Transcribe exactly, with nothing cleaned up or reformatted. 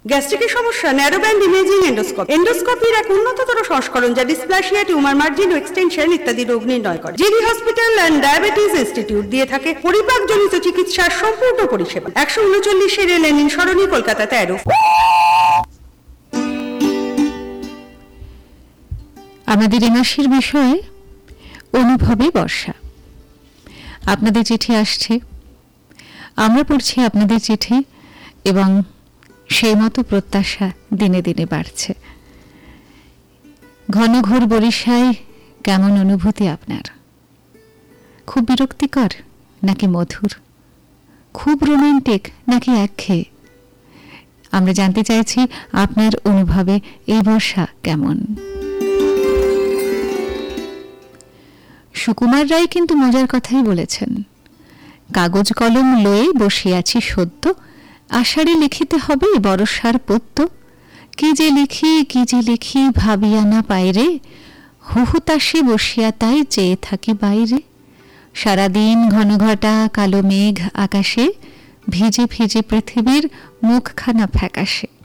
গ্যাস্ট্রিকের সমস্যা, narrow band imaging endoscopy. এন্ডোস্কোপির এক উন্নততর সংস্করণ যা ডিসপ্লাসিয়া, টিউমার মার্জিন ও এক্সটেনশন ইত্যাদি রোগ নির্ণয় করে। GB hospital and diabetes institute দিয়ে থাকে পরিপাকজনিত চিকিৎসার সম্পূর্ণ পরিষেবা। একশো উনচল্লিশে রেলেনিন সরণি, কলকাতা তেরো। আমাদের এ মাসের বিষয় অনুভবে বর্ষা। আপনাদের চিঠি আসছে, আমরা পড়ছি আপনাদের চিঠি, এবং সেই মতো প্রত্যাশা দিনে দিনে বাড়ছে। ঘন ঘোর বরিশায় কেমন অনুভূতি আপনার? খুব বিরক্তিকর নাকি মধুর? খুব রোমান্টিক নাকি একঘেয়ে? আমরা জানতে চাইছি আপনার অনুভবে এই বর্ষা কেমন। সুকুমার রায় কিন্তু মজার কথাই বলেছেন। কাগজ কলম লয়ে বসিয়াছি সদ্য, আষাঢ়ে লিখিতে হবে বরষার পদ্য। কি যে লিখি কি যে লিখি ভাবিয়া না পাইরে, হুহুতাসে বসিয়া তাই চেয়ে থাকি বাইরে। সারাদিন ঘন ঘটা কালো মেঘ আকাশে, ভিজে ভিজে পৃথিবীর মুখখানা ফ্যাকাশে।